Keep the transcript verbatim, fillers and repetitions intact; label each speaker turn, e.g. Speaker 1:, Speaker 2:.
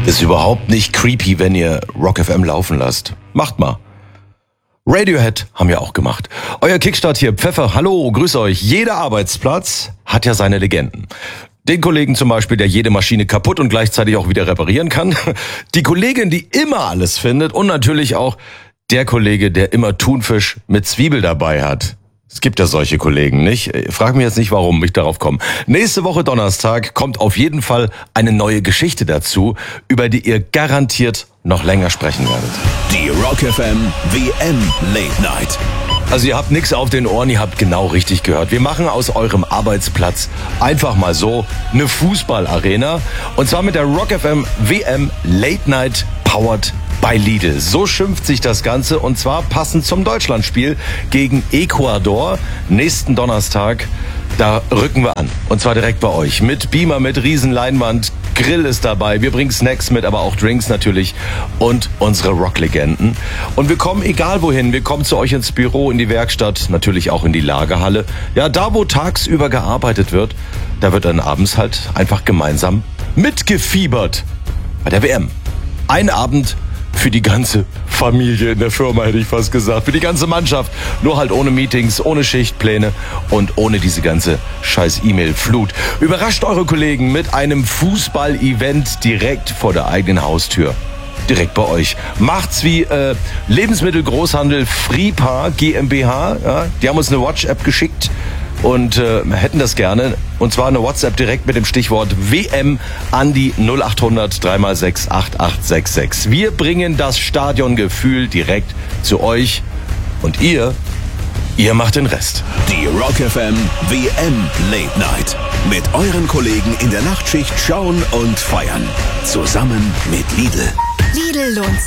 Speaker 1: Ist überhaupt nicht creepy, wenn ihr Rock F M laufen lasst. Macht mal. Radiohead haben ja auch gemacht. Euer Kickstart hier, Pfeffer, hallo, grüß euch. Jeder Arbeitsplatz hat ja seine Legenden. Den Kollegen zum Beispiel, der jede Maschine kaputt und gleichzeitig auch wieder reparieren kann. Die Kollegin, die immer alles findet. Und natürlich auch der Kollege, der immer Thunfisch mit Zwiebel dabei hat. Es gibt ja solche Kollegen, nicht? Frag mich jetzt nicht, warum ich darauf komme. Nächste Woche Donnerstag kommt auf jeden Fall eine neue Geschichte dazu, über die ihr garantiert noch länger sprechen werdet.
Speaker 2: Die Rock F M W M Late Night.
Speaker 1: Also ihr habt nichts auf den Ohren, ihr habt genau richtig gehört. Wir machen aus eurem Arbeitsplatz einfach mal so eine Fußballarena. Und zwar mit der Rock F M W M Late Night powered bei Lidl. So schimpft sich das Ganze und zwar passend zum Deutschlandspiel gegen Ecuador nächsten Donnerstag. Da rücken wir an. Und zwar direkt bei euch. Mit Beamer, mit Riesenleinwand. Grill ist dabei. Wir bringen Snacks mit, aber auch Drinks natürlich. Und unsere Rocklegenden. Und wir kommen egal wohin. Wir kommen zu euch ins Büro, in die Werkstatt, natürlich auch in die Lagerhalle. Ja, da wo tagsüber gearbeitet wird, da wird dann abends halt einfach gemeinsam mitgefiebert. Bei der W M. Ein Abend für die ganze Familie in der Firma, hätte ich fast gesagt. Für die ganze Mannschaft. Nur halt ohne Meetings, ohne Schichtpläne und ohne diese ganze scheiß E-Mail-Flut. Überrascht eure Kollegen mit einem Fußball-Event direkt vor der eigenen Haustür. Direkt bei euch. Macht's wie äh, Lebensmittelgroßhandel Fripa GmbH. Ja, die haben uns eine WhatsApp geschickt und äh, hätten das gerne. Und zwar eine WhatsApp direkt mit dem Stichwort W M an die null acht hundert drei mal sechs acht acht sechs sechs. Wir bringen das Stadiongefühl direkt zu euch. Und ihr, ihr macht den Rest.
Speaker 2: Die Rock F M W M Late Night. Mit euren Kollegen in der Nachtschicht schauen und feiern. Zusammen mit Lidl.
Speaker 3: Lidl lohnt